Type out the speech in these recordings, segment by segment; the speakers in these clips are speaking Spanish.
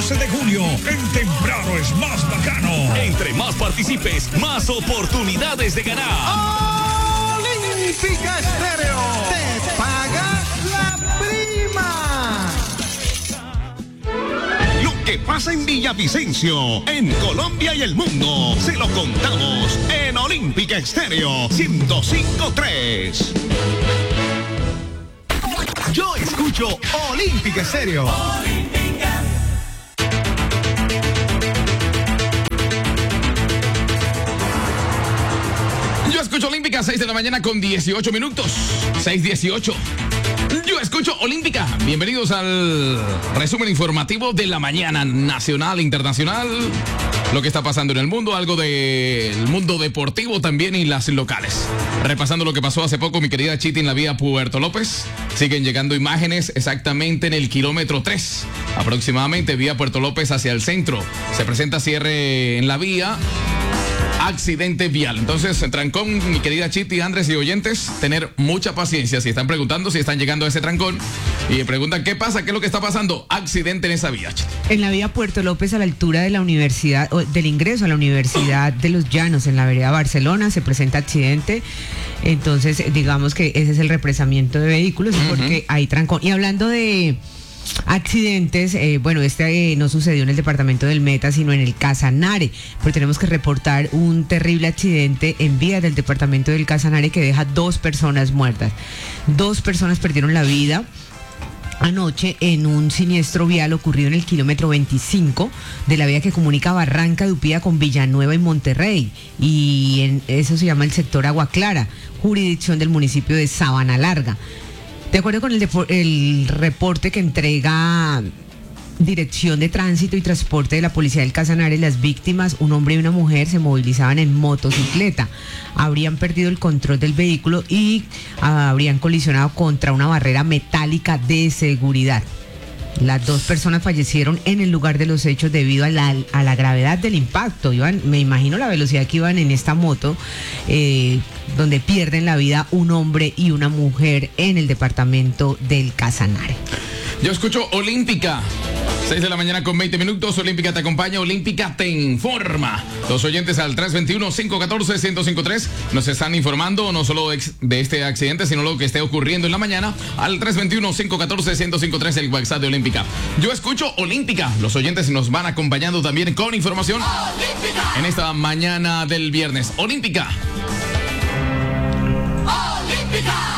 12 de junio, el temprano es más bacano. Entre más participes, más oportunidades de ganar. Olímpica Estéreo te paga la prima. Lo que pasa en Villavicencio, en Colombia y el mundo, se lo contamos en Olímpica Estéreo 105.3. Yo escucho Olímpica Estéreo. Yo escucho Olímpica, 6 de la mañana con 18 minutos. 6:18. Yo escucho Olímpica. Bienvenidos al resumen informativo de la mañana nacional, internacional. Lo que está pasando en el mundo, algo del mundo deportivo también y las locales. Repasando lo que pasó hace poco, mi querida Chiti, en la vía Puerto López. Siguen llegando imágenes exactamente en el kilómetro 3. Aproximadamente vía Puerto López hacia el centro. Se presenta cierre en la vía. Accidente vial. Entonces, trancón, mi querida Chiti, Andrés y oyentes, tener mucha paciencia. Si están preguntando, si están llegando a ese trancón y preguntan qué pasa, qué es lo que está pasando, accidente en esa vía, Chiti. En la vía Puerto López, a la altura de la universidad, del ingreso a la Universidad de los Llanos, en la vereda Barcelona, se presenta accidente. Entonces, digamos que ese es el represamiento de vehículos, porque hay trancón. Y hablando de accidentes, bueno, no sucedió en el departamento del Meta, sino en el Casanare, pero tenemos que reportar un terrible accidente en vía del departamento del Casanare que deja 2 personas muertas. 2 personas perdieron la vida anoche en un siniestro vial ocurrido en el kilómetro 25 de la vía que comunica Barranca de Upía con Villanueva y Monterrey, y eso se llama el sector Agua Clara, jurisdicción del municipio de Sabana Larga. De acuerdo con el reporte que entrega Dirección de Tránsito y Transporte de la Policía del Casanare, las víctimas, un hombre y una mujer, se movilizaban en motocicleta. Habrían perdido el control del vehículo y habrían colisionado contra una barrera metálica de seguridad. Las 2 personas fallecieron en el lugar de los hechos debido a la gravedad del impacto. Me imagino la velocidad que iban en esta moto, donde pierden la vida un hombre y una mujer en el departamento del Casanare. Yo escucho Olímpica. 6 de la mañana con 20 minutos. Olímpica te acompaña, Olímpica te informa. Los oyentes al 321-514-1053 nos están informando no solo de este accidente, sino lo que esté ocurriendo en la mañana. Al 321-514-1053, el WhatsApp de Olímpica. Yo escucho Olímpica. Los oyentes nos van acompañando también con información Olímpica en esta mañana del viernes. Olímpica. Olímpica.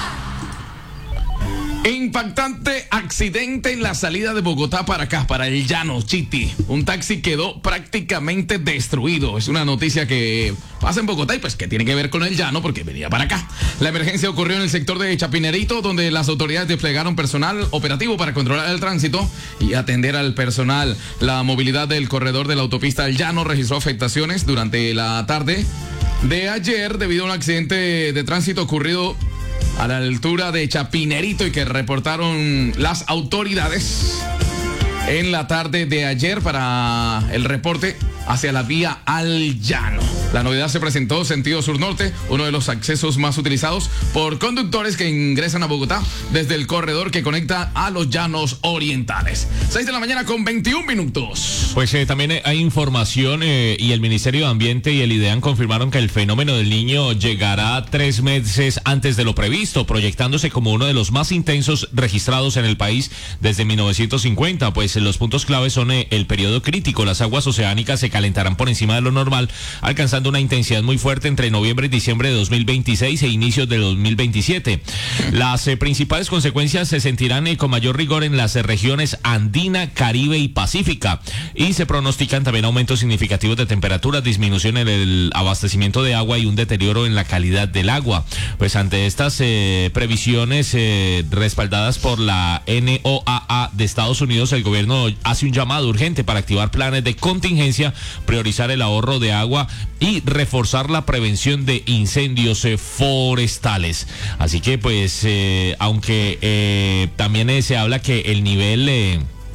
Impactante accidente en la salida de Bogotá para acá, para el Llano, Chiti. Un taxi quedó prácticamente destruido. Es una noticia que pasa en Bogotá y pues que tiene que ver con el Llano porque venía para acá. La emergencia ocurrió en el sector de Chapinerito, donde las autoridades desplegaron personal operativo para controlar el tránsito y atender al personal. La movilidad del corredor de la autopista El Llano registró afectaciones durante la tarde de ayer debido a un accidente de tránsito ocurrido a la altura de Chapinerito y que reportaron las autoridades en la tarde de ayer para el reporte hacia la vía Al Llano. La novedad se presentó sentido sur-norte, uno de los accesos más utilizados por conductores que ingresan a Bogotá desde el corredor que conecta a los Llanos Orientales. 6 de la mañana con 21 minutos. Pues también hay información y el Ministerio de Ambiente y el IDEAN confirmaron que el fenómeno del Niño llegará 3 meses antes de lo previsto, proyectándose como uno de los más intensos registrados en el país desde 1950. Pues los puntos claves son el periodo crítico. Las aguas oceánicas se calentarán por encima de lo normal, alcanzando una intensidad muy fuerte entre noviembre y diciembre de 2026 e inicios de 2027. Las principales consecuencias se sentirán con mayor rigor en las regiones andina, Caribe y Pacífica, y se pronostican también aumentos significativos de temperaturas, disminución en el abastecimiento de agua y un deterioro en la calidad del agua. Pues ante estas previsiones respaldadas por la NOAA de Estados Unidos, el gobierno hace un llamado urgente para activar planes de contingencia, priorizar el ahorro de agua y reforzar la prevención de incendios forestales. Así que pues aunque también se habla que el nivel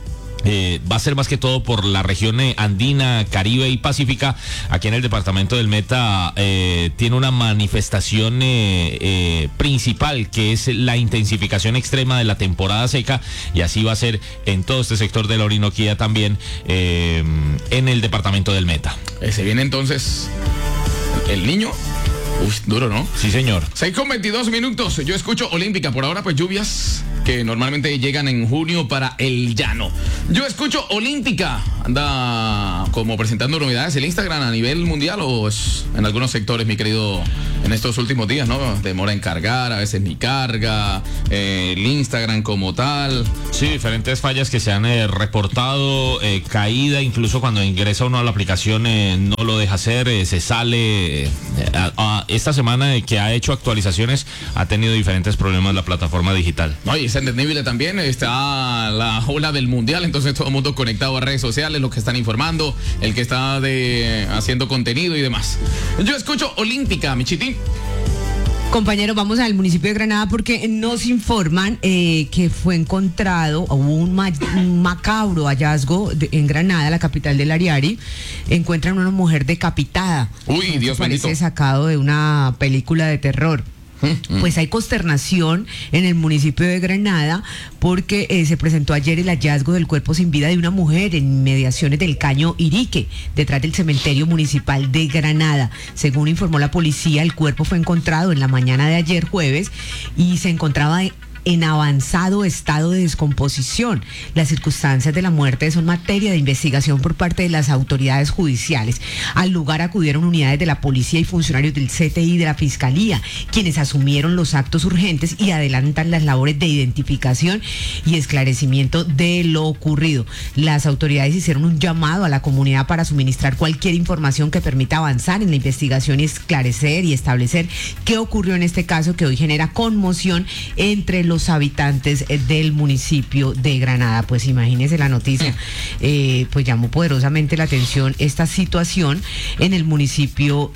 va a ser más que todo por la región andina, Caribe y Pacífica. Aquí en el departamento del Meta tiene una manifestación principal, que es la intensificación extrema de la temporada seca, y así va a ser en todo este sector de la Orinoquía también, en el departamento del Meta. Se viene entonces el niño. Uy, duro, ¿no? Sí, señor. 6:22. Yo escucho Olímpica. Por ahora, pues lluvias que normalmente llegan en junio para el llano. Yo escucho Olímpica. Anda como presentando novedades el Instagram a nivel mundial, o es en algunos sectores, mi querido, en estos últimos días, ¿no? Demora en cargar, a veces ni carga, el Instagram como tal. Sí, diferentes fallas que se han reportado, caída, incluso cuando ingresa uno a la aplicación no lo deja hacer, se sale. Esta semana que ha hecho actualizaciones ha tenido diferentes problemas la plataforma digital. No, y es entendible también, está la ola del mundial, entonces todo el mundo conectado a redes sociales, los que están informando, el que está haciendo contenido y demás. Yo escucho Olímpica, mi Chiti. Compañeros, vamos al municipio de Granada porque nos informan que fue encontrado, hubo un macabro hallazgo en Granada, la capital del Ariari. Encuentran una mujer decapitada. Uy, Dios bendito. Parece sacado de una película de terror. Pues hay consternación en el municipio de Granada porque se presentó ayer el hallazgo del cuerpo sin vida de una mujer en inmediaciones del Caño Irique, detrás del cementerio municipal de Granada. Según informó la policía, el cuerpo fue encontrado en la mañana de ayer jueves y se encontraba en avanzado estado de descomposición. Las circunstancias de la muerte son materia de investigación por parte de las autoridades judiciales. Al lugar acudieron unidades de la policía y funcionarios del CTI y de la Fiscalía, quienes asumieron los actos urgentes y adelantan las labores de identificación y esclarecimiento de lo ocurrido. Las autoridades hicieron un llamado a la comunidad para suministrar cualquier información que permita avanzar en la investigación y esclarecer y establecer qué ocurrió en este caso, que hoy genera conmoción entre los habitantes del municipio de Granada. Pues imagínense la noticia, pues llamó poderosamente la atención esta situación en el municipio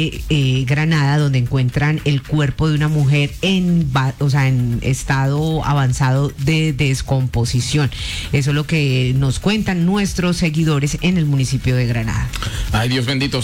de Granada, donde encuentran el cuerpo de una mujer en estado avanzado de descomposición. Eso es lo que nos cuentan nuestros seguidores en el municipio de Granada. Ay, Dios bendito.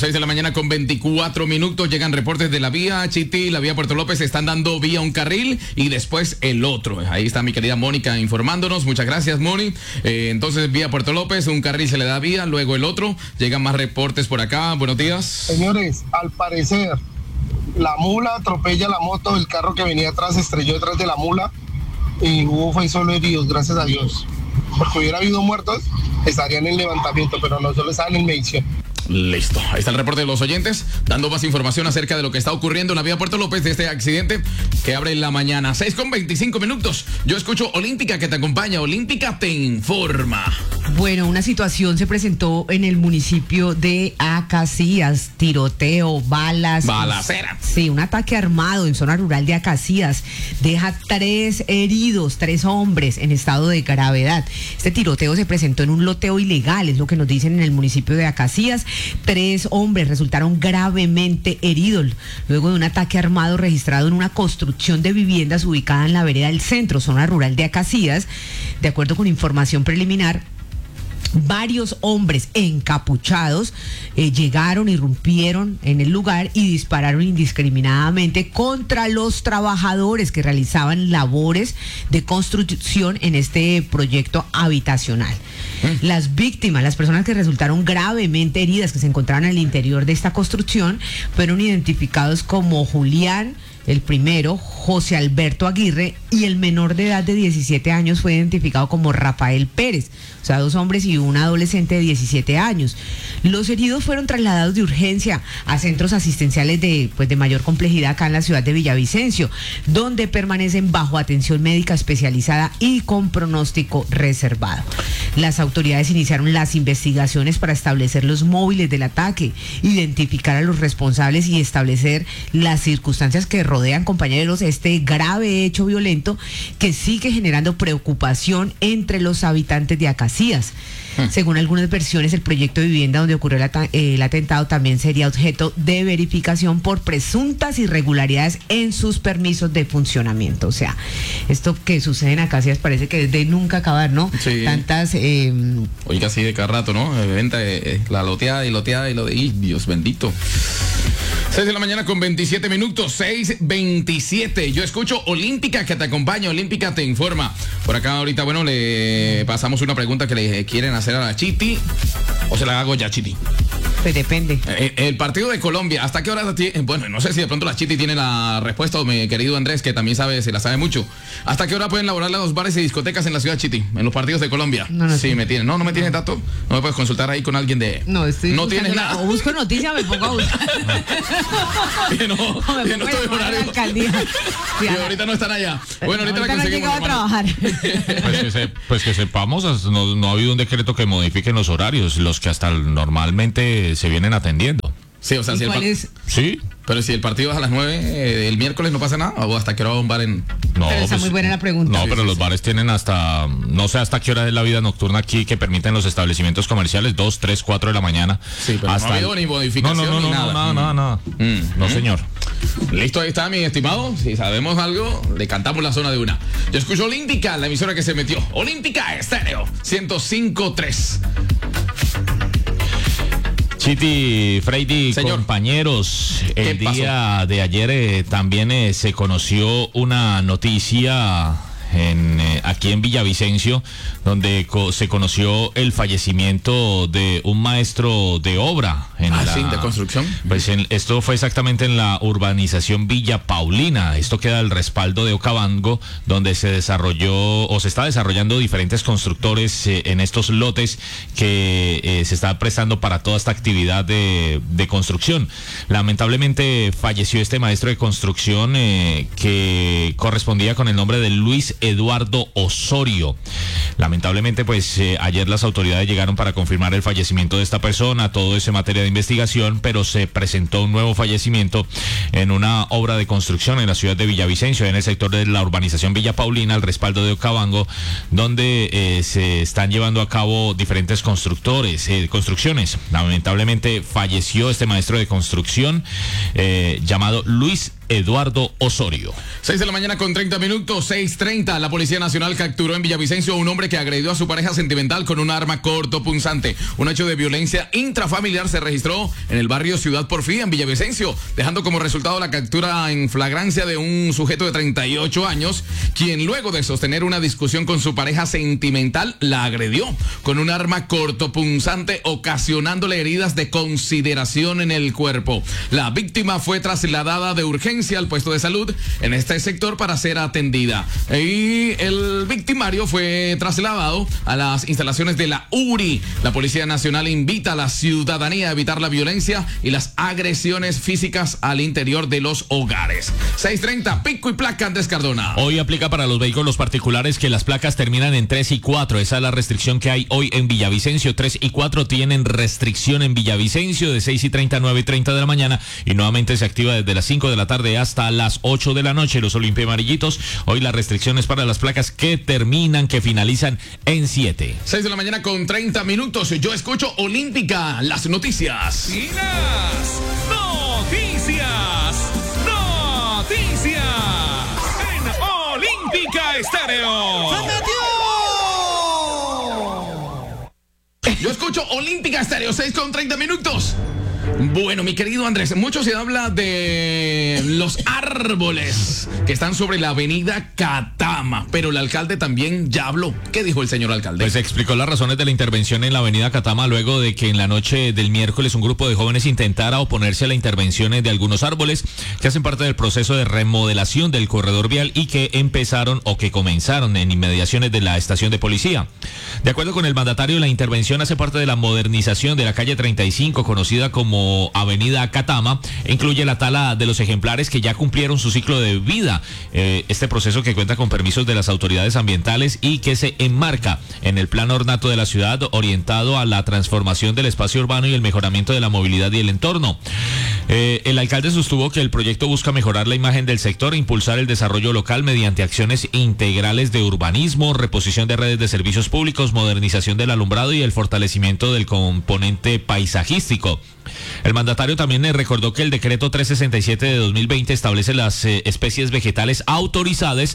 6:24 a.m. Llegan reportes de la vía Chiti, la vía Puerto López, están dando vía un carril y después el otro. Ahí está mi querida Mónica informándonos. Muchas gracias, Moni. Entonces, vía Puerto López, un carril se le da vía, luego el otro. Llegan más reportes por acá. Buenos días. Señores, al parecer, la mula atropella la moto, el carro que venía atrás se estrelló detrás de la mula y fue solo heridos, gracias a Dios. Porque hubiera habido muertos, estarían en levantamiento, pero no, solo estaban en medición. Listo, ahí está el reporte de los oyentes, dando más información acerca de lo que está ocurriendo en la vía Puerto López, de este accidente que abre en la mañana. 6:25. Yo escucho Olímpica, que te acompaña. Olímpica te informa. Bueno, una situación se presentó en el municipio de Acacías, tiroteo, balas. Balacera. Sí, un ataque armado en zona rural de Acacías deja 3 heridos, 3 hombres en estado de gravedad. Este tiroteo se presentó en un loteo ilegal, es lo que nos dicen en el municipio de Acacías. 3 hombres resultaron gravemente heridos luego de un ataque armado registrado en una construcción de viviendas ubicada en la vereda del centro, zona rural de Acacías. De acuerdo con información preliminar, varios hombres encapuchados llegaron, irrumpieron en el lugar y dispararon indiscriminadamente contra los trabajadores que realizaban labores de construcción en este proyecto habitacional. Las víctimas, las personas que resultaron gravemente heridas, que se encontraban al interior de esta construcción, fueron identificados como Julián, el primero, José Alberto Aguirre, y el menor de edad de 17 años fue identificado como Rafael Pérez. O sea, 2 hombres y un adolescente de 17 años. Los heridos fueron trasladados de urgencia a centros asistenciales de mayor complejidad acá en la ciudad de Villavicencio, donde permanecen bajo atención médica especializada y con pronóstico reservado. Las autoridades iniciaron las investigaciones para establecer los móviles del ataque, identificar a los responsables y establecer las circunstancias que rodean rodean, compañeros, este grave hecho violento que sigue generando preocupación entre los habitantes de Acacías. Según algunas versiones, el proyecto de vivienda donde ocurrió el atentado también sería objeto de verificación por presuntas irregularidades en sus permisos de funcionamiento. O sea, esto que sucede en Acacías parece que es de nunca acabar, ¿no? Sí. Tantas... Oiga, así de cada rato, ¿no? Venta, la loteada y lo de... ¡Y Dios bendito! 6 de la mañana con 27 minutos, 6:27. Yo escucho Olímpica que te acompaña, Olímpica te informa. Por acá ahorita, bueno, le pasamos una pregunta que le quieren hacer a la Chiti. ¿O se la hago ya, Chiti? Pues depende. El partido de Colombia, ¿hasta qué hora tiene? Bueno, no sé si de pronto la Chiti tiene la respuesta, o mi querido Andrés, que también se la sabe mucho. ¿Hasta qué hora pueden laborar los bares y discotecas en la ciudad, Chiti? En los partidos de Colombia. No sí, me tienen. No me tienes datos. No me puedes consultar ahí con alguien de... No, estoy... No tienes nada. O busco noticias, me pongo a buscar. Que no estoy en horario. Y ahorita no están allá. Bueno, ahorita la no he llegado a trabajar. Pues que sepamos, no ha habido un decreto que modifique los horarios, los que hasta normalmente se vienen atendiendo. Sí, o sea, si ¿cuál es? Sí. Pero si el partido es a las 9, el miércoles no pasa nada, o hasta qué hora va un bar en... No, pero está muy buena la pregunta. No, pero los bares tienen hasta, no sé hasta qué hora es la vida nocturna aquí que permiten los establecimientos comerciales, 2, 3, 4 de la mañana. Sí, pero hasta no ha habido ni modificación ni nada. Nada. No, señor. Listo, ahí está, mi estimado. Si sabemos algo, le cantamos la zona de una. Yo escucho Olímpica, la emisora que se metió. Olímpica Estéreo, 105.3. Chiti, Freddy, señor, compañeros, el ¿qué día de ayer también se conoció una noticia aquí en Villavicencio, donde se conoció el fallecimiento de un maestro de obra de construcción. Pues esto fue exactamente en la urbanización Villa Paulina. Esto queda al respaldo de Okavango, donde se desarrolló o se está desarrollando diferentes constructores en estos lotes que se está prestando para toda esta actividad de construcción. Lamentablemente falleció este maestro de construcción que correspondía con el nombre de Luis Eduardo Osorio. Lamentablemente, pues ayer las autoridades llegaron para confirmar el fallecimiento de esta persona, todo eso en materia de investigación, pero se presentó un nuevo fallecimiento en una obra de construcción en la ciudad de Villavicencio, en el sector de la urbanización Villa Paulina, al respaldo de Okavango, donde se están llevando a cabo diferentes construcciones. Lamentablemente falleció este maestro de construcción llamado Luis Eduardo Osorio. 6 de la mañana con 30 minutos, 6:30. La Policía Nacional capturó en Villavicencio a un hombre que agredió a su pareja sentimental con un arma cortopunzante. Un hecho de violencia intrafamiliar se registró en el barrio Ciudad Porfía, en Villavicencio, dejando como resultado la captura en flagrancia de un sujeto de 38 años, quien luego de sostener una discusión con su pareja sentimental, la agredió con un arma cortopunzante, ocasionándole heridas de consideración en el cuerpo. La víctima fue trasladada de urgencia al puesto de salud en este sector para ser atendida. Y el victimario fue trasladado a las instalaciones de la URI. La Policía Nacional invita a la ciudadanía a evitar la violencia y las agresiones físicas al interior de los hogares. 6:30, pico y placa, Andrés Cardona. Hoy aplica para los vehículos particulares que las placas terminan en 3 y 4. Esa es la restricción que hay hoy en Villavicencio. 3 y 4 tienen restricción en Villavicencio de 6:30 a 9:30 de la mañana y nuevamente se activa desde las 5 de la tarde hasta las 8 de la noche. Los Olimpia Amarillitos, hoy la restricción es para las placas que finalizan en 7. 6 de la mañana con 30 minutos. Yo escucho Olímpica, las noticias. Y las noticias en Olímpica Estéreo. Yo escucho Olímpica Estéreo, 6 con 30 minutos. Bueno, mi querido Andrés, mucho se habla de los árboles que están sobre la avenida Catama, pero el alcalde también ya habló. ¿Qué dijo el señor alcalde? Pues explicó las razones de la intervención en la avenida Catama luego de que en la noche del miércoles un grupo de jóvenes intentara oponerse a la intervención de algunos árboles que hacen parte del proceso de remodelación del corredor vial y que comenzaron en inmediaciones de la estación de policía. De acuerdo con el mandatario, la intervención hace parte de la modernización de la calle 35, conocida como como Avenida Catama, incluye la tala de los ejemplares que ya cumplieron su ciclo de vida. Este proceso, que cuenta con permisos de las autoridades ambientales y que se enmarca en el plan ornato de la ciudad, orientado a la transformación del espacio urbano y el mejoramiento de la movilidad y el entorno. El alcalde sostuvo que el proyecto busca mejorar la imagen del sector e impulsar el desarrollo local mediante acciones integrales de urbanismo, reposición de redes de servicios públicos, modernización del alumbrado y el fortalecimiento del componente paisajístico. El mandatario también recordó que el decreto 367 de 2020 establece las especies vegetales autorizadas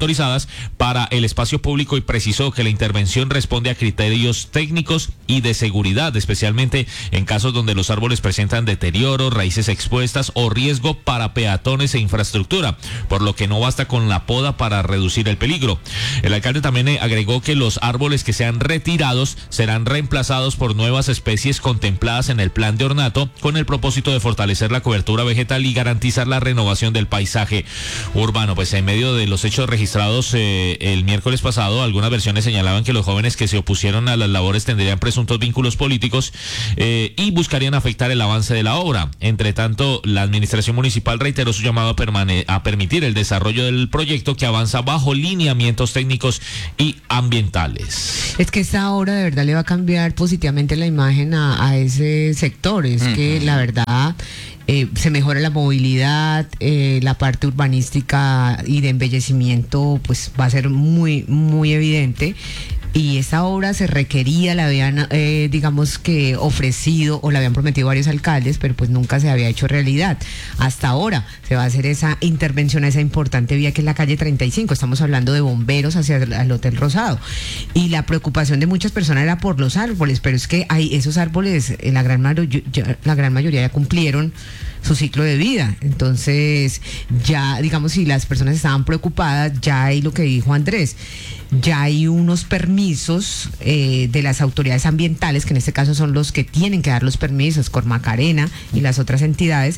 para el espacio público y precisó que la intervención responde a criterios técnicos y de seguridad, especialmente en casos donde los árboles presentan deterioro, raíces expuestas o riesgo para peatones e infraestructura, por lo que no basta con la poda para reducir el peligro. El alcalde también agregó que los árboles que sean retirados serán reemplazados por nuevas especies contempladas en el plan de ornato, con el propósito de fortalecer la cobertura vegetal y garantizar la renovación del paisaje urbano. Pues en medio de los hechos registrados el miércoles pasado, algunas versiones señalaban que los jóvenes que se opusieron a las labores tendrían presuntos vínculos políticos y buscarían afectar el avance de la obra. Entre tanto, la administración municipal reiteró su llamado a permitir el desarrollo del proyecto, que avanza bajo lineamientos técnicos y ambientales. Es que esta obra de verdad le va a cambiar positivamente la imagen a ese sector. Es que la verdad se mejora la movilidad, la parte urbanística y de embellecimiento pues va a ser muy, muy evidente. Y esa obra se requería, la habían, digamos que ofrecido o la habían prometido varios alcaldes, pero pues nunca se había hecho realidad. Hasta ahora se va a hacer esa intervención a esa importante vía que es la calle 35. Estamos hablando de Bomberos hacia el Hotel Rosado. Y la preocupación de muchas personas era por los árboles, pero es que esos árboles, la gran mayoría ya cumplieron su ciclo de vida. Entonces, ya, digamos, si las personas estaban preocupadas, ya hay lo que dijo Andrés, ya hay unos permisos de las autoridades ambientales, que en este caso son los que tienen que dar los permisos, Cormacarena y las otras entidades,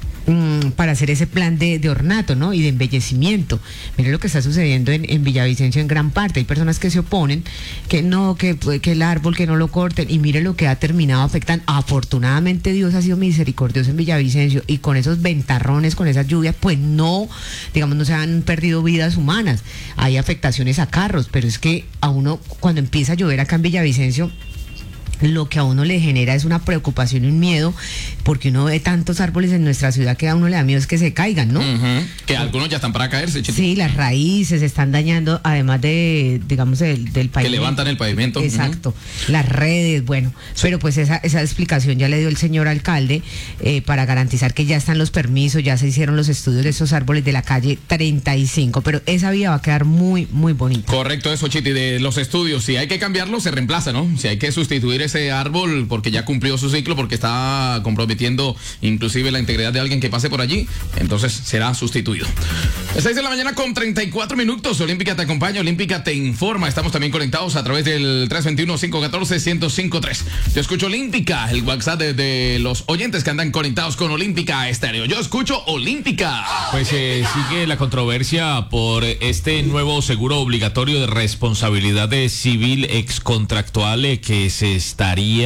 para hacer ese plan de ornato, ¿no? Y de embellecimiento. Mire lo que está sucediendo en Villavicencio en gran parte. Hay personas que se oponen, que no, que el árbol, que no lo corten, y mire lo que ha terminado afectando. Afortunadamente Dios ha sido misericordioso en Villavicencio, y con esos ventarrones, con esas lluvias, pues no, digamos, no se han perdido vidas humanas. Hay afectaciones a carros, pero es que a uno, cuando empieza a llover acá en Villavicencio, lo que a uno le genera es una preocupación y un miedo, porque uno ve tantos árboles en nuestra ciudad que a uno le da miedo es que se caigan, ¿no? Que algunos ya están para caerse, Chito. Sí, las raíces se están dañando, además de, digamos, del pavimento. Que levantan el pavimento. Exacto. Las redes, bueno. Sí. Pero pues esa explicación ya le dio el señor alcalde para garantizar que ya están los permisos, ya se hicieron los estudios de esos árboles de la calle 35, pero esa vía va a quedar muy, muy bonita. Correcto eso, Chiti, de los estudios. Si hay que cambiarlo, se reemplaza, ¿no? Si hay que sustituir ese árbol porque ya cumplió su ciclo, porque está comprometiendo inclusive la integridad de alguien que pase por allí, entonces será sustituido. 6 de la mañana con 34 minutos. Olímpica te acompaña, Olímpica te informa. Estamos también conectados a través del 321-514-1053. Yo escucho Olímpica, el WhatsApp de los oyentes que andan conectados con Olímpica Estéreo. Yo escucho Olímpica. Pues sigue la controversia por este nuevo seguro obligatorio de responsabilidad civil excontractual que se estaría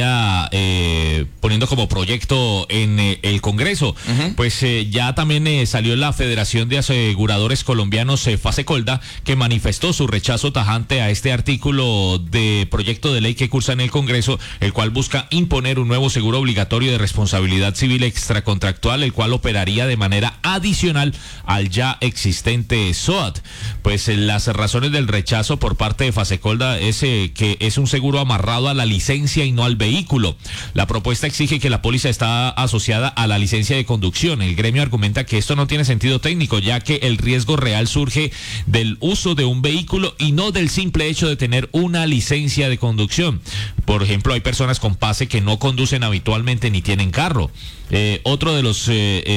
poniendo como proyecto en el Congreso. Pues ya también salió la Federación de Aseguradores Colombianos, Fasecolda, que manifestó su rechazo tajante a este artículo de proyecto de ley que cursa en el Congreso, el cual busca imponer un nuevo seguro obligatorio de responsabilidad civil extracontractual, el cual operaría de manera adicional al ya existente SOAT. Pues las razones del rechazo por parte de Fasecolda es que es un seguro amarrado a la licencia y no al vehículo. La propuesta exige que la póliza está asociada a la licencia de conducción. El gremio argumenta que esto no tiene sentido técnico, ya que el riesgo real surge del uso de un vehículo y no del simple hecho de tener una licencia de conducción. Por ejemplo, hay personas con pase que no conducen habitualmente ni tienen carro. Otro de los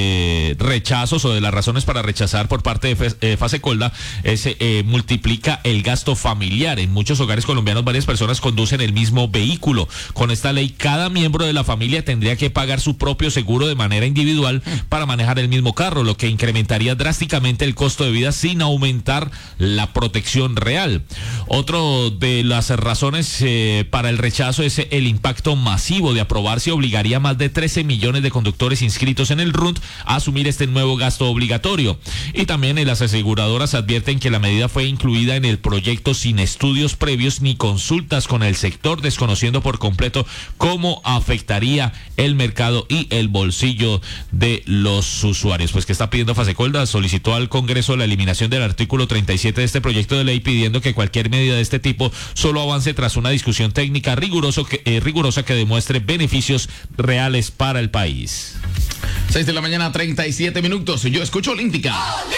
rechazos o de las razones para rechazar por parte de Fasecolda es multiplica el gasto familiar. En muchos hogares colombianos varias personas conducen el mismo vehículo, Con esta ley, cada miembro de la familia tendría que pagar su propio seguro de manera individual para manejar el mismo carro, lo que incrementaría drásticamente el costo de vida sin aumentar la protección real. Otro de las razones para el rechazo es el impacto masivo. De aprobarse, obligaría a más de 13 millones de conductores inscritos en el RUNT a asumir este nuevo gasto obligatorio. Y también las aseguradoras advierten que la medida fue incluida en el proyecto sin estudios previos ni consultas con el sector, desconociendo por completo cómo afectaría el mercado y el bolsillo de los usuarios. Pues que está pidiendo Fasecolda, solicitó al Congreso la eliminación del artículo 37 de este proyecto de ley, pidiendo que cualquier medida de este tipo solo avance tras una discusión técnica rigurosa que demuestre beneficios reales para el país. 6 de la mañana, 37 minutos. Yo escucho Olímpica.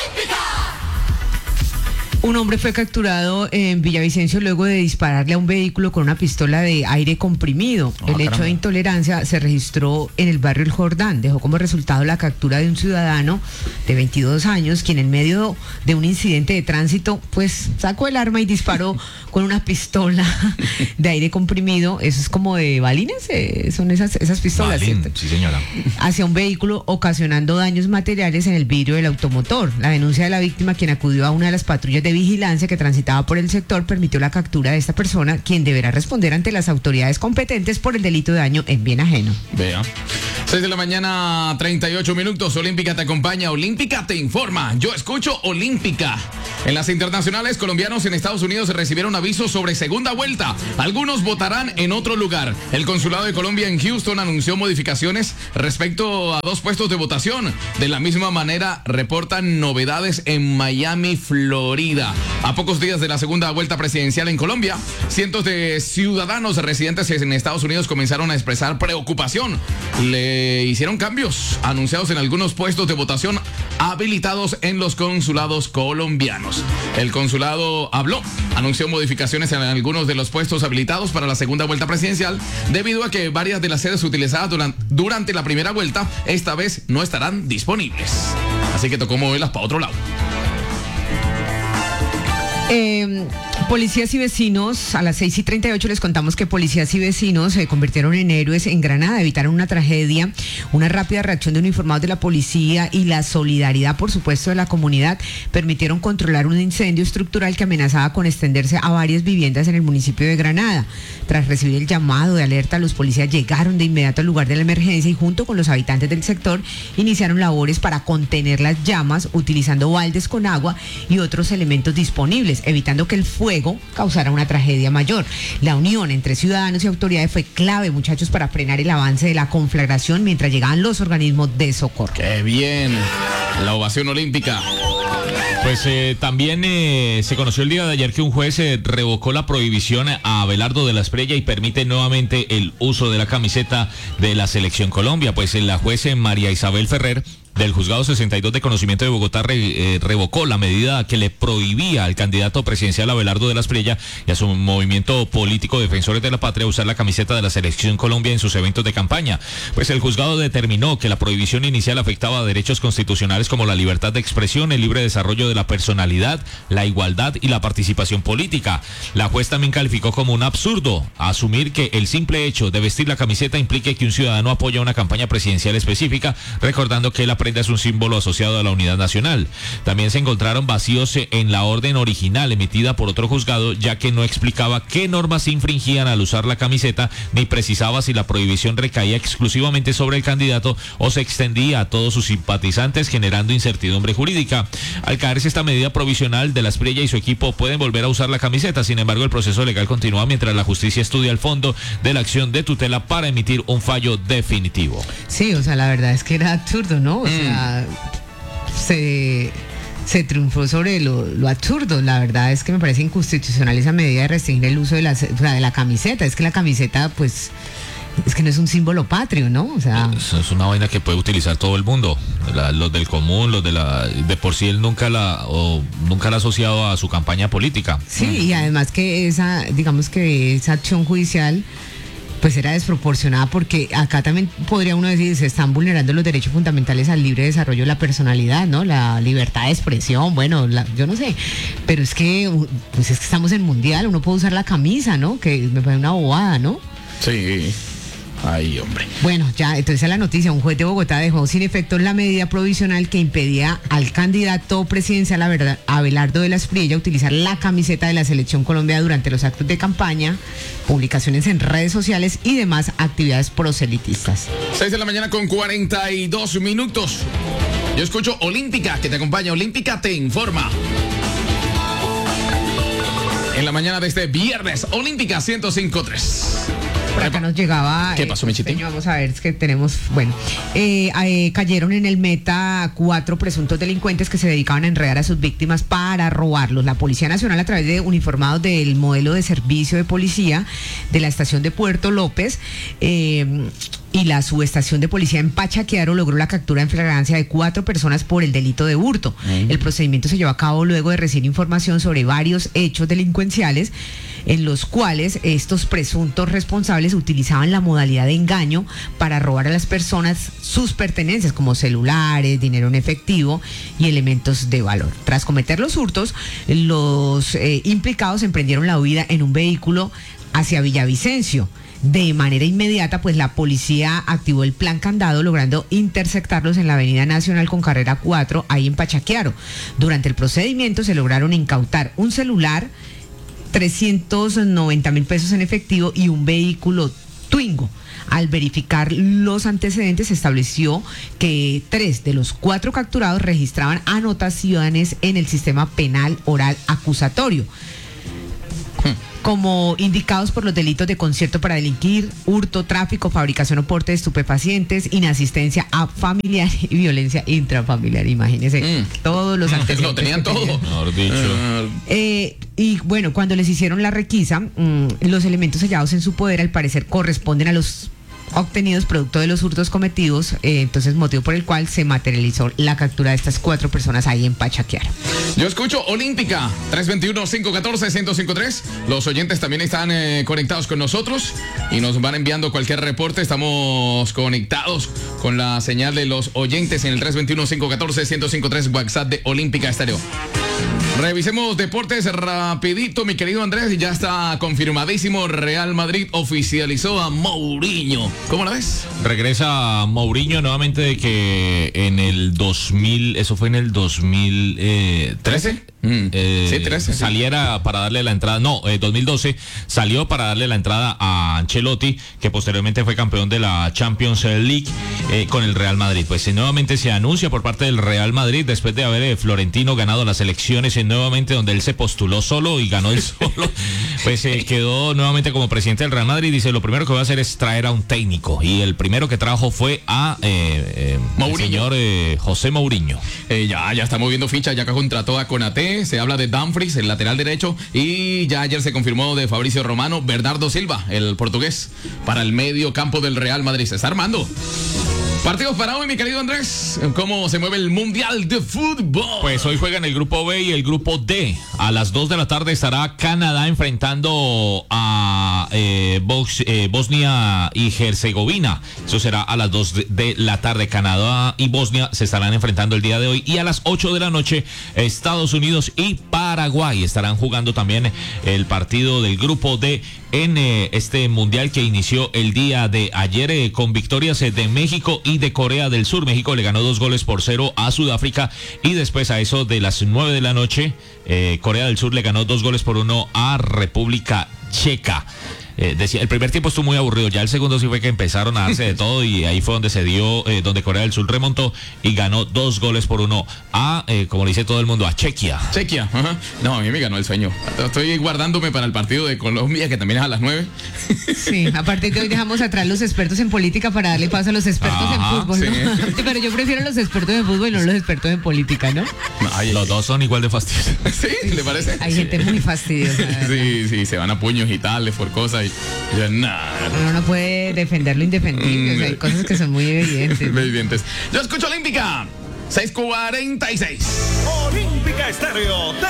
Un hombre fue capturado en Villavicencio luego de dispararle a un vehículo con una pistola de aire comprimido. El hecho de intolerancia se registró en el barrio El Jordán. Dejó como resultado la captura de un ciudadano de 22 años, quien en medio de un incidente de tránsito, pues sacó el arma y disparó con una pistola de aire comprimido. Eso es como de balines, son esas pistolas, Balín, ¿cierto? sí, señora. Hacia un vehículo, ocasionando daños materiales en el vidrio del automotor. La denuncia de la víctima, quien acudió a una de las patrullas de vigilancia que transitaba por el sector, permitió la captura de esta persona, quien deberá responder ante las autoridades competentes por el delito de daño en bien ajeno. Vea. 6 de la mañana, 38 minutos. Olímpica te acompaña, Olímpica te informa. Yo escucho Olímpica. En las internacionales, colombianos en Estados Unidos recibieron avisos sobre segunda vuelta. Algunos votarán en otro lugar. El Consulado de Colombia en Houston anunció modificaciones respecto a 2 puestos de votación. De la misma manera, reportan novedades en Miami, Florida. A pocos días de la segunda vuelta presidencial en Colombia, cientos de ciudadanos residentes en Estados Unidos comenzaron a expresar preocupación. Le hicieron cambios anunciados en algunos puestos de votación habilitados en los consulados colombianos. El consulado anunció modificaciones en algunos de los puestos habilitados para la segunda vuelta presidencial, debido a que varias de las sedes utilizadas durante la primera vuelta esta vez no estarán disponibles. Así que tocó moverlas para otro lado. Policías y vecinos, a las 6:38 les contamos que policías y vecinos se convirtieron en héroes en Granada, evitaron una tragedia. Una rápida reacción de uniformados de la policía y la solidaridad, por supuesto, de la comunidad permitieron controlar un incendio estructural que amenazaba con extenderse a varias viviendas en el municipio de Granada. Tras recibir el llamado de alerta, los policías llegaron de inmediato al lugar de la emergencia y junto con los habitantes del sector iniciaron labores para contener las llamas utilizando baldes con agua y otros elementos disponibles, evitando que el fuego causara una tragedia mayor. La unión entre ciudadanos y autoridades fue clave, muchachos, para frenar el avance de la conflagración mientras llegaban los organismos de socorro. ¡Qué bien! La ovación olímpica. Pues también se conoció el día de ayer que un juez revocó la prohibición a Abelardo de la Espriella y permite nuevamente el uso de la camiseta de la Selección Colombia. Pues la juez María Isabel Ferrer del Juzgado 62 de Conocimiento de Bogotá revocó la medida que le prohibía al candidato presidencial Abelardo de la Espriella y a su movimiento político Defensores de la Patria usar la camiseta de la Selección Colombia en sus eventos de campaña. Pues el juzgado determinó que la prohibición inicial afectaba a derechos constitucionales como la libertad de expresión, el libre desarrollo de la personalidad, la igualdad y la participación política. La juez también calificó como un absurdo asumir que el simple hecho de vestir la camiseta implique que un ciudadano apoya una campaña presidencial específica, recordando que la prenda es un símbolo asociado a la unidad nacional. También se encontraron vacíos en la orden original emitida por otro juzgado, ya que no explicaba qué normas se infringían al usar la camiseta, ni precisaba si la prohibición recaía exclusivamente sobre el candidato o se extendía a todos sus simpatizantes, generando incertidumbre jurídica. Al caerse esta medida provisional, de la Espriella y su equipo pueden volver a usar la camiseta. Sin embargo, el proceso legal continúa mientras la justicia estudia el fondo de la acción de tutela para emitir un fallo definitivo. Sí, o sea, la verdad es que era absurdo, ¿no? O sea, se triunfó sobre lo absurdo. La verdad es que me parece inconstitucional esa medida de restringir el uso de la camiseta. Es que la camiseta, pues, es que no es un símbolo patrio, ¿no? O sea, es una vaina que puede utilizar todo el mundo. Los del común, de por sí él nunca la ha asociado a su campaña política. Sí, y además que esa acción judicial pues era desproporcionada, porque acá también podría uno decir, se están vulnerando los derechos fundamentales al libre desarrollo de la personalidad, ¿no? La libertad de expresión, bueno, yo no sé, pero es que estamos en mundial, uno puede usar la camisa, ¿no? Que me parece una bobada, ¿no? Sí. Ay, hombre. Bueno, ya, entonces a la noticia, un juez de Bogotá dejó sin efecto la medida provisional que impedía al candidato presidencial Abelardo de la Espriella utilizar la camiseta de la Selección Colombia durante los actos de campaña, publicaciones en redes sociales y demás actividades proselitistas. 6 de la mañana con 42 minutos. Yo escucho Olímpica, que te acompaña. Olímpica te informa. En la mañana de este viernes, Olímpica 105.3. Por acá nos llegaba. ¿Qué pasó, Michiti? Vamos a ver, es que tenemos. Bueno, cayeron en el Meta 4 presuntos delincuentes que se dedicaban a enredar a sus víctimas para robarlos. La Policía Nacional, a través de uniformados del modelo de servicio de policía de la estación de Puerto López, y la subestación de policía en Pachaquiaro logró la captura en flagrancia de 4 personas por el delito de hurto. El procedimiento se llevó a cabo luego de recibir información sobre varios hechos delincuenciales en los cuales estos presuntos responsables utilizaban la modalidad de engaño para robar a las personas sus pertenencias como celulares, dinero en efectivo y elementos de valor. Tras cometer los hurtos, los implicados emprendieron la huida en un vehículo hacia Villavicencio. De manera inmediata, pues la policía activó el plan candado, logrando interceptarlos en la Avenida Nacional con carrera 4, ahí en Pachaquiaro. Durante el procedimiento se lograron incautar un celular, 390.000 pesos en efectivo y un vehículo Twingo. Al verificar los antecedentes, se estableció que 3 de los 4 capturados registraban anotaciones en el sistema penal oral acusatorio, como indicados por los delitos de concierto para delinquir, hurto, tráfico, fabricación o porte de estupefacientes, inasistencia a familiar y violencia intrafamiliar. Imagínense, todos los antecedentes. Lo tenían todo. Mejor dicho. Y bueno, cuando les hicieron la requisa, los elementos hallados en su poder al parecer corresponden a los obtenidos producto de los hurtos cometidos, entonces motivo por el cual se materializó la captura de estas 4 personas ahí en Pachaquiaro. Yo escucho Olímpica 321-514-1053. Los oyentes también están conectados con nosotros y nos van enviando cualquier reporte. Estamos conectados con la señal de los oyentes en el 321-514-1053 WhatsApp de Olímpica Estéreo. Revisemos deportes rapidito, mi querido Andrés. Ya está confirmadísimo. Real Madrid oficializó a Mourinho. ¿Cómo la ves? Regresa Mourinho nuevamente de que en el 2000, eso fue en el 2013. Sí, 13. Saliera para darle la entrada, 2012, salió para darle la entrada a Ancelotti, que posteriormente fue campeón de la Champions League con el Real Madrid. Pues nuevamente se anuncia por parte del Real Madrid, después de haber Florentino ganado las elecciones nuevamente, donde él se postuló solo y ganó él solo, pues quedó nuevamente como presidente del Real Madrid. Dice, lo primero que voy a hacer es traer a un técnico, y el primero que trajo fue a el señor José Mourinho. Ya está moviendo ficha, ya que contrató a Konaté. Se habla de Dumfries, el lateral derecho, y ya ayer se confirmó de Fabricio Romano, Bernardo Silva, el portugués, para el medio campo del Real Madrid. Se está armando. Partidos para hoy, mi querido Andrés. ¿Cómo se mueve el Mundial de Fútbol? Pues hoy juegan el grupo B y el grupo D. A las 2 de la tarde estará Canadá enfrentando a Bosnia y Herzegovina. Eso será a las 2 de la tarde. Canadá y Bosnia se estarán enfrentando el día de hoy. Y a las 8 de la noche, Estados Unidos y Paraguay estarán jugando también el partido del grupo D en este mundial que inició el día de ayer con victorias de México y de Corea del Sur. México le ganó 2-0 a Sudáfrica, y después a eso de las 9 de la noche Corea del Sur le ganó 2-1 a República Checa. Decía, el primer tiempo estuvo muy aburrido, ya el segundo sí fue que empezaron a darse de todo, y ahí fue donde se dio, donde Corea del Sur remontó y ganó 2-1 a, como le dice todo el mundo, a Chequia. Ajá. No, a mí me ganó el sueño. Estoy guardándome para el partido de Colombia, que también es a las 9. Sí, aparte que hoy dejamos atrás los expertos en política para darle paso a los expertos en fútbol, ¿no? Sí. Pero yo prefiero los expertos en fútbol y no los expertos en política, ¿no? Los dos son igual de fastidiosos. ¿Sí? ¿Le parece? Hay gente muy fastidiosa. Sí, se van a puños y tales por cosas. Uno no puede defender lo indefendible. O sea, hay cosas que son muy evidentes, ¿no? Evidentes. Yo escucho Olímpica 6:46. Olímpica Estéreo.